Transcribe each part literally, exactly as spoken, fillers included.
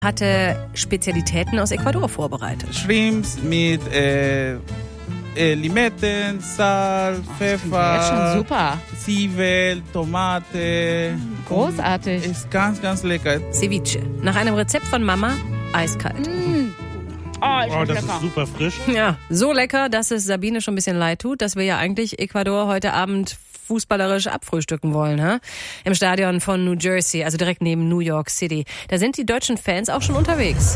hatte Spezialitäten aus Ecuador vorbereitet. Shrimps mit äh, äh, Limetten, Salz, Pfeffer, Jetzt schon super. Zwiebel, Tomate. Großartig. Ist ganz, ganz lecker. Ceviche. Nach einem Rezept von Mama, eiskalt. Mm. Oh, ist Oh, das lecker. ist super frisch. Ja, so lecker, dass es Sabine schon ein bisschen leid tut, dass wir ja eigentlich Ecuador heute Abend fußballerisch abfrühstücken wollen. Ha? Im Stadion von New Jersey, also direkt neben New York City. Da sind die deutschen Fans auch schon unterwegs.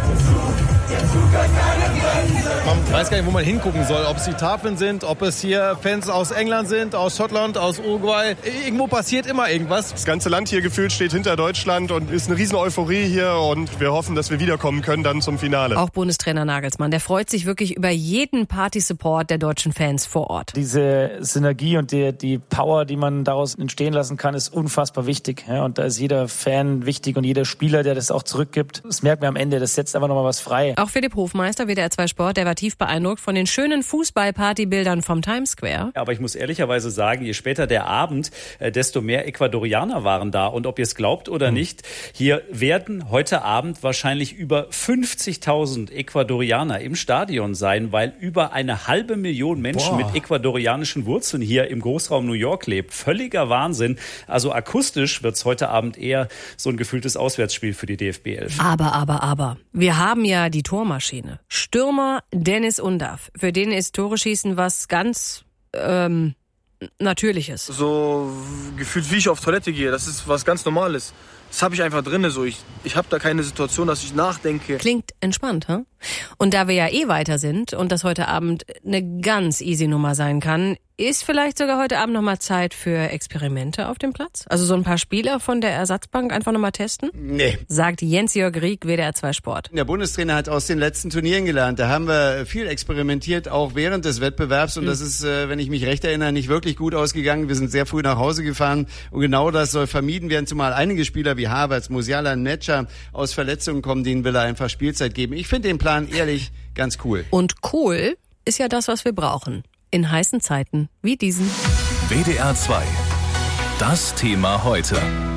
Man weiß gar nicht, wo man hingucken soll. Ob es die Tafeln sind, ob es hier Fans aus England sind, aus Schottland, aus Uruguay. Irgendwo passiert immer irgendwas. Das ganze Land hier gefühlt steht hinter Deutschland und ist eine riesen Euphorie hier. Und wir hoffen, dass wir wiederkommen können dann zum Finale. Auch Bundestrainer Nagelsmann, der freut sich wirklich über jeden Party-Support der deutschen Fans vor Ort. Diese Synergie und die, die Power, die man daraus entstehen lassen kann, ist unfassbar wichtig. Ja, und da ist jeder Fan wichtig und jeder Spieler, der das auch zurückgibt. Das merkt man am Ende, das setzt einfach nochmal was frei. Auch Philipp Hofmeister, W D R zwei Sport, der war tief beeindruckt von den schönen Fußball-Party-Bildern vom Times Square. Aber ich muss ehrlicherweise sagen, je später der Abend, desto mehr Ecuadorianer waren da. Und ob ihr es glaubt oder nicht, hier werden heute Abend wahrscheinlich über fünfzigtausend Ecuadorianer im Stadion sein, weil über eine halbe Million Menschen Boah. mit ecuadorianischen Wurzeln hier im Großraum New York lebt. Völliger Wahnsinn. Also akustisch wird es heute Abend eher so ein gefühltes Auswärtsspiel für die D F B elf. Aber, aber, aber. Wir haben ja die Tormaschine. Stürmer Dennis Undav. Für den ist Tore schießen was ganz ähm, Natürliches. So gefühlt, wie ich auf Toilette gehe. Das ist was ganz Normales. Das habe ich einfach drin. So. Ich, ich habe da keine Situation, dass ich nachdenke. Klingt entspannt, hm? Und da wir ja eh weiter sind und das heute Abend eine ganz easy Nummer sein kann, ist vielleicht sogar heute Abend nochmal Zeit für Experimente auf dem Platz? Also so ein paar Spieler von der Ersatzbank einfach nochmal testen? Nee. Sagt Jens-Jörg Rieck, W D R zwei Sport. Der Bundestrainer hat aus den letzten Turnieren gelernt. Da haben wir viel experimentiert, auch während des Wettbewerbs. Und mhm. das ist, wenn ich mich recht erinnere, nicht wirklich gut ausgegangen. Wir sind sehr früh nach Hause gefahren. Und genau das soll vermieden werden, zumal einige Spieler wie Havertz, Musiala, Netscher aus Verletzungen kommen, denen will er einfach Spielzeit geben. Ich finde den Plan ehrlich ganz cool. Und cool ist ja das, was wir brauchen. In heißen Zeiten wie diesen. W D R zwei. Das Thema heute.